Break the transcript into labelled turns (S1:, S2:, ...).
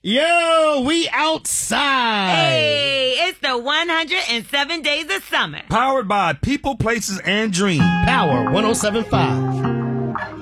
S1: Yo, we outside.
S2: Hey, it's the 107 Days of Summer.
S3: Powered by People, Places, and Dreams.
S1: Power 107.5.